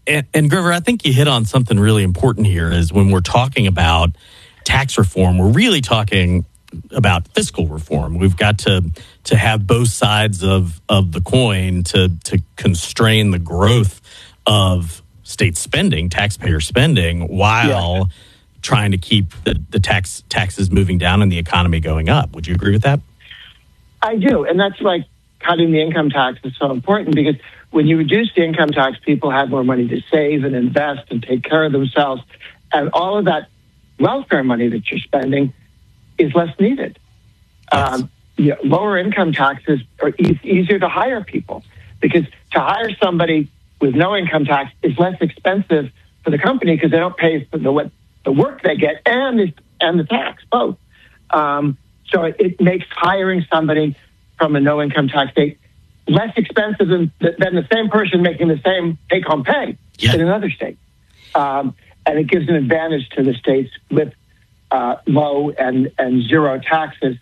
And Grover, I think you hit on something really important here is when we're talking about tax reform, we're really talking about fiscal reform. We've got to have both sides of the coin to constrain the growth of state spending, taxpayer spending, while trying to keep the taxes moving down and the economy going up. Would you agree with that? I do. And that's why cutting the income tax is so important, because when you reduce the income tax, people have more money to save and invest and take care of themselves. And all of that welfare money that you're spending is less needed. Yes. Lower income taxes are easier to hire people, because to hire somebody with no income tax is less expensive for the company because they don't pay for the work they get and the tax, both. So it makes hiring somebody from a no income tax state less expensive than the same person making the same take-home pay in another state. And it gives an advantage to the states with low and zero taxes.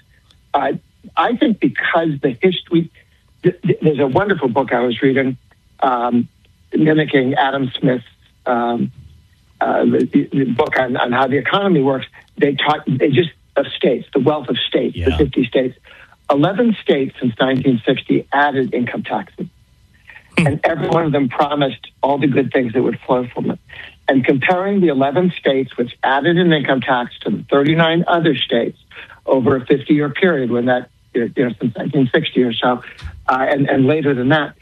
I think because the history, there's a wonderful book I was reading mimicking Adam Smith's the book on how the economy works. Of states, the wealth of states, the 50 states. 11 states since 1960 added income taxes. And every one of them promised all the good things that would flow from it. And comparing the 11 states which added an income tax to the 39 other states over a 50-year period, when that, since 1960 or so, and later than that,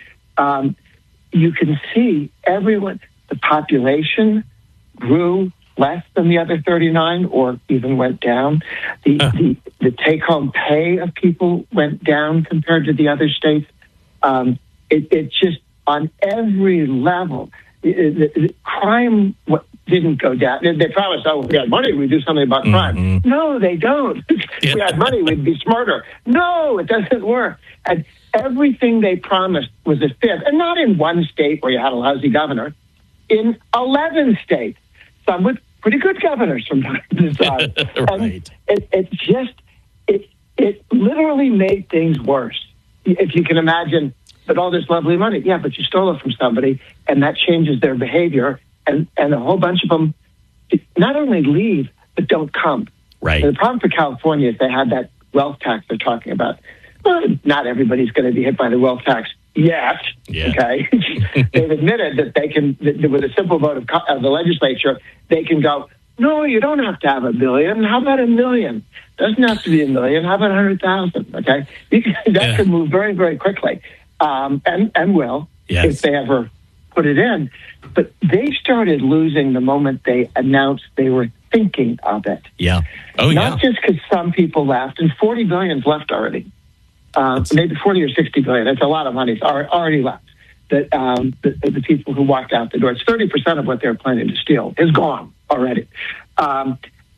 you can see the population grew less than the other 39 or even went down. The take-home pay of people went down compared to the other states. It just, on every level, the crime didn't go down. They promised, if we had money, we'd do something about crime. No, they don't. If we had money, we'd be smarter. No, it doesn't work. And everything they promised was a fib. And not in one state where you had a lousy governor. In 11 states. Some with pretty good governors from time to time. Right. It literally made things worse. If you can imagine that all this lovely money, but you stole it from somebody, and that changes their behavior, and a whole bunch of them not only leave, but don't come. Right. And the problem for California is they had that wealth tax they're talking about. Well, not everybody's going to be hit by the wealth tax yet. Okay. They've admitted that they can, that with a simple vote of the legislature, they can go, no, you don't have to have $1 billion. How about $1 million? Doesn't have to be $1 million. How about 100,000? Okay. That could move very, very quickly. And will, if they ever put it in. But they started losing the moment they announced they were thinking of it. Yeah. Not just because some people left, and $40 billion's left already. Maybe 40 or 60 billion. That's a lot of money. It's already left. The people who walked out the door. It's 30% of what they're planning to steal is gone already. But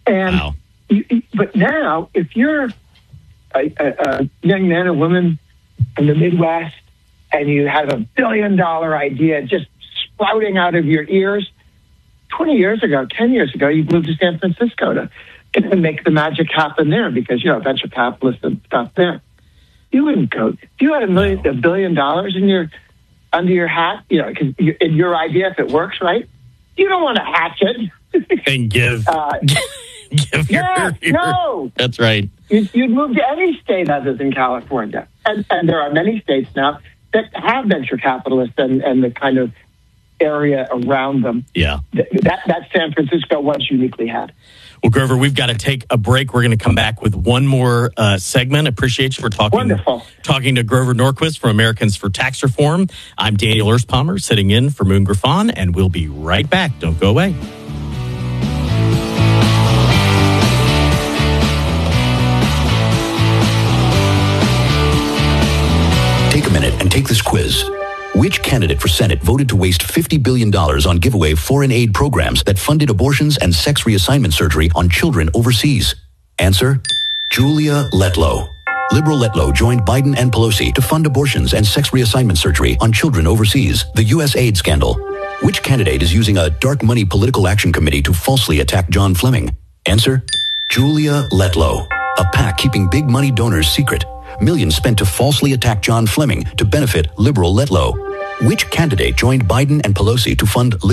now, if you're a young man or woman in the Midwest and you have $1 billion idea just sprouting out of your ears, 20 years ago, 10 years ago, you moved to San Francisco to make the magic happen there because, venture capitalists and stuff there. You wouldn't go. If you had $1 billion under your hat, because your idea, if it works, right? You don't want to hatch it and give. No, that's right. You'd move to any state other than California, and there are many states now that have venture capitalists and the kind of area around them. Yeah, that San Francisco once uniquely had. Well, Grover, we've got to take a break. We're going to come back with one more segment. Appreciate you for talking to Grover Norquist from Americans for Tax Reform. I'm Daniel Erspommer, sitting in for Moon Griffon, and we'll be right back. Don't go away. Take a minute and take this quiz. Which candidate for Senate voted to waste $50 billion on giveaway foreign aid programs that funded abortions and sex reassignment surgery on children overseas? Answer: Julia Letlow. Liberal Letlow joined Biden and Pelosi to fund abortions and sex reassignment surgery on children overseas, the U.S. aid scandal. Which candidate is using a dark money political action committee to falsely attack John Fleming? Answer: Julia Letlow. A PAC keeping big money donors secret. Millions spent to falsely attack John Fleming to benefit liberal Letlow. Which candidate joined Biden and Pelosi to fund